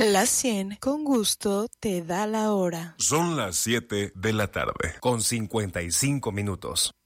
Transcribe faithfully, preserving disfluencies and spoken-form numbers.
La cien con gusto te da la hora. Son las siete de la tarde, con cincuenta y cinco minutos.